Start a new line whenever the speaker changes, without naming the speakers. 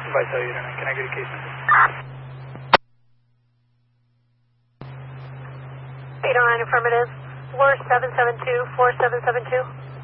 By cellular, can I get a case number?
809 affirmative, 4772-4772.